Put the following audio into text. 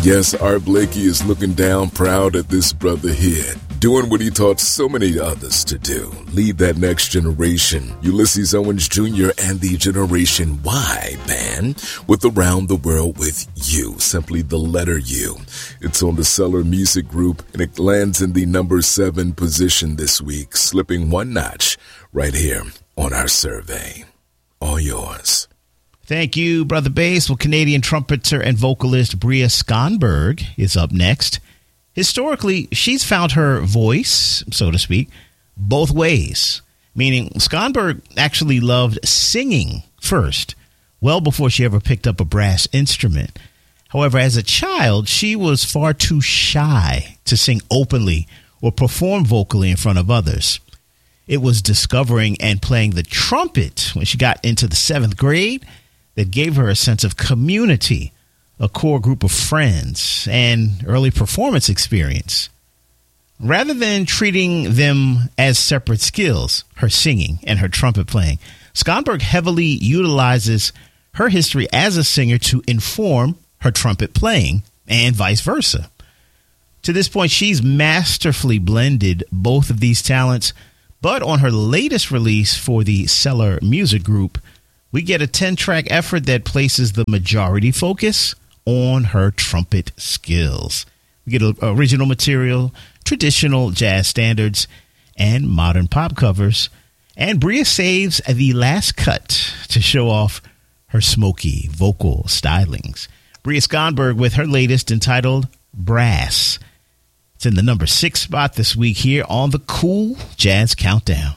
Yes, Art Blakey is looking down proud at this brother here, doing what he taught so many others to do. Lead that next generation. Ulysses Owens Jr. and the Generation Y band with Around the World with You, simply the letter U. It's on the Cellar Music Group, and it lands in the number 7 position this week, slipping one notch right here on our survey. All yours. Thank you, Brother Bass. Well, Canadian trumpeter and vocalist Bria Skonberg is up next. Historically, she's found her voice, so to speak, both ways, meaning Skonberg actually loved singing first, well before she ever picked up a brass instrument. However, as a child, she was far too shy to sing openly or perform vocally in front of others. It was discovering and playing the trumpet when she got into the 7th grade that gave her a sense of community, a core group of friends, and early performance experience. Rather than treating them as separate skills, her singing and her trumpet playing, Skonberg heavily utilizes her history as a singer to inform her trumpet playing and vice versa. To this point, she's masterfully blended both of these talents, but on her latest release for the Cellar Music Group, we get a 10-track effort that places the majority focus on her trumpet skills. We get original material, traditional jazz standards, and modern pop covers. And Bria saves the last cut to show off her smoky vocal stylings. Bria Skonberg with her latest entitled Brass. It's in the number 6 spot this week here on the Cool Jazz Countdown.